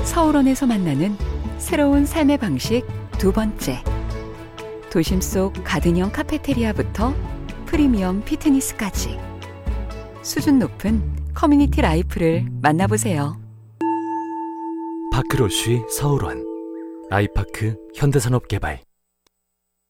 서울원에서 만나는 새로운 삶의 방식 두 번째. 도심 속 가든형 카페테리아부터 프리미엄 피트니스까지 수준 높은 커뮤니티 라이프를 만나보세요. 파크로쉬 서울원, 아이파크 현대산업개발.